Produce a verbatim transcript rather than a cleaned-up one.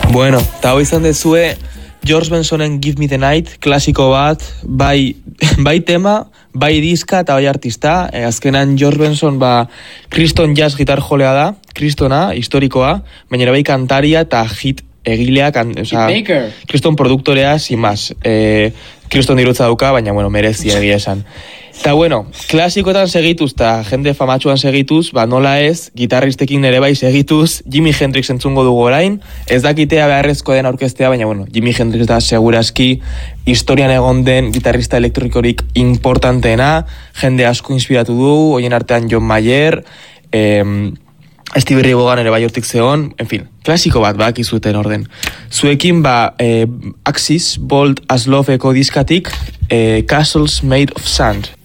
Bueno, eta hau izan dezue George Bensonen Give Me the Night, klasiko bat, bai, bai tema, bai diska eta bai artista. E, azkenan George Benson ba, kriston jazz gitar jolea da, kristona, historikoa, baina bai kantaria eta hit egilea, kan, oza, kriston produktorea, sin más. E, kriston dirutza dauka, baina, bueno, merezi egia esan. Eta, bueno, klasikoetan segituz, eta jende famatxuan segituz, ba, nola ez, gitarristekin ere bai segituz, Jimi Hendrix entzungo dugu orain, ez dakitea beharrezko den aurkeztea, baina, bueno, Jimi Hendrix da seguraski historian egon den gitarrista elektrikorik importanteena, jende asko inspiratu du, hoien artean John Mayer, em, Stevie Ray Vaughan ere bai hortik zeon, en fin, klasiko bat bak izuten orden. Zuekin ba, eh, Axis, Bold as Love eko diskatik, eh, Castles Made of Sand.